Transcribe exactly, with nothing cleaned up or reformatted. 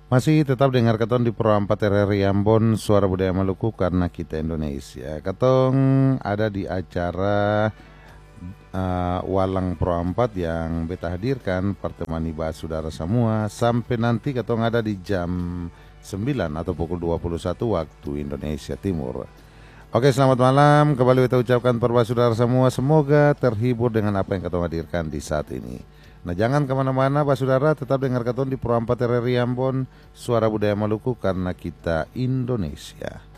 Masih tetap dengar Katong di Pro empat R R I Ambon, Suara Budaya Maluku karena kita Indonesia. Katong ada di acara uh, Walang Pro empat yang beta hadirkan pertemani bahas saudara semua sampai nanti Katong ada di jam sembilan atau pukul dua puluh satu waktu Indonesia Timur. Oke, selamat malam. Kembali kita ucapkan perba saudara semua. Semoga terhibur dengan apa yang Katong hadirkan di saat ini. Nah, jangan kemana-mana Pak Saudara, tetap dengar Katong di Pro empat R R I Ambon, Suara Budaya Maluku karena kita Indonesia.